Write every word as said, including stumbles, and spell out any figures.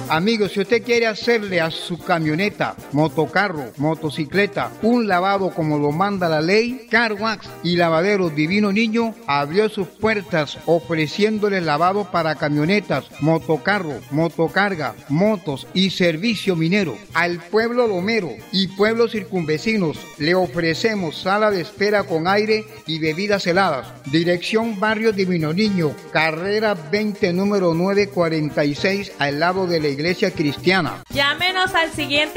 Amigos, si usted quiere hacerle a su camioneta, motocarro, motocicleta, un lavado como lo manda la ley, Car Wax y Lavadero Divino Niño abrió sus puertas ofreciéndole lavado para camionetas, motocarro, motocarga, motos y servicio minero. Al pueblo lomero y pueblos circunvecinos le ofrecemos sala de espera con aire y bebidas heladas. Dirección Barrio Divino Niño, carrera veinte, número nueve cuarenta y seis, al lado de la iglesia cristiana. Llámenos al siguiente